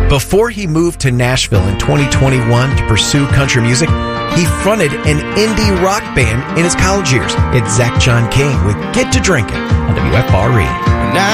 Before he moved to Nashville in 2021 to pursue country music, he fronted an indie rock band in his college years. It's Zach John King with Get to Drinking on WFRE.